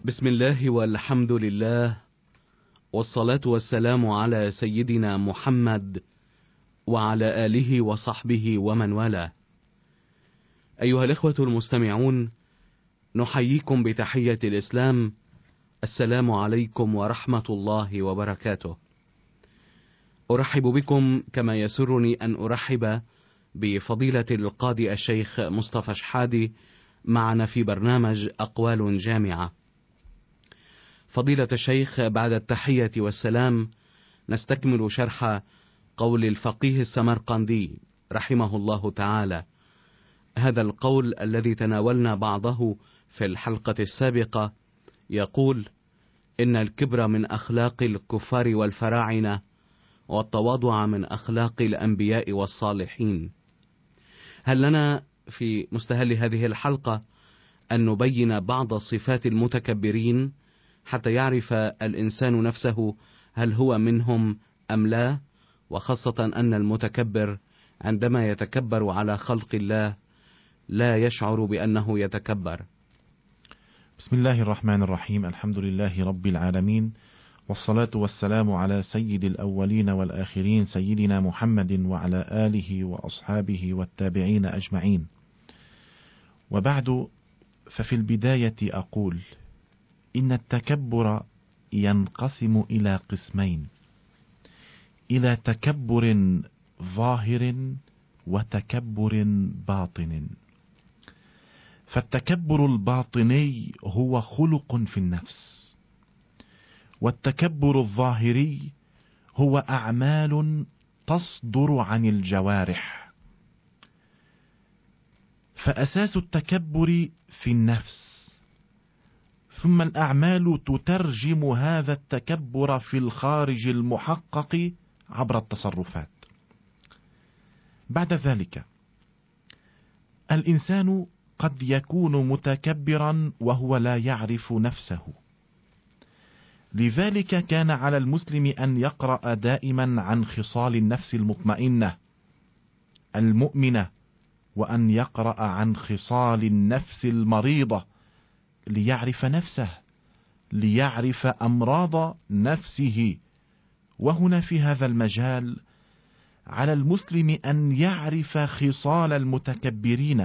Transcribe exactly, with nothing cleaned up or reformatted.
بسم الله والحمد لله، والصلاة والسلام على سيدنا محمد وعلى آله وصحبه ومن والاه. أيها الإخوة المستمعون، نحييكم بتحية الإسلام. السلام عليكم ورحمة الله وبركاته. أرحب بكم كما يسرني أن أرحب بفضيلة القاضي الشيخ مصطفى شحادي معنا في برنامج أقوال جامعة. فضيلة الشيخ، بعد التحية والسلام نستكمل شرح قول الفقيه السمرقندي رحمه الله تعالى. هذا القول الذي تناولنا بعضه في الحلقة السابقة يقول: إن الكبر من أخلاق الكفار والفراعنة، والتواضع من أخلاق الأنبياء والصالحين. هل لنا في مستهل هذه الحلقة أن نبين بعض صفات المتكبرين حتى يعرف الإنسان نفسه هل هو منهم أم لا، وخاصة أن المتكبر عندما يتكبر على خلق الله لا يشعر بأنه يتكبر. بسم الله الرحمن الرحيم. الحمد لله رب العالمين، والصلاة والسلام على سيد الأولين والآخرين سيدنا محمد وعلى آله وأصحابه والتابعين أجمعين. وبعد، ففي البداية أقول إن التكبر ينقسم إلى قسمين: إلى تكبر ظاهر وتكبر باطن. فالتكبر الباطني هو خلق في النفس، والتكبر الظاهري هو أعمال تصدر عن الجوارح. فأساس التكبر في النفس، ثم الأعمال تترجم هذا التكبر في الخارج المحقق عبر التصرفات. بعد ذلك الإنسان قد يكون متكبرا وهو لا يعرف نفسه. لذلك كان على المسلم أن يقرأ دائما عن خصال النفس المطمئنة المؤمنة، وأن يقرأ عن خصال النفس المريضة ليعرف نفسه، ليعرف أمراض نفسه. وهنا في هذا المجال على المسلم أن يعرف خصال المتكبرين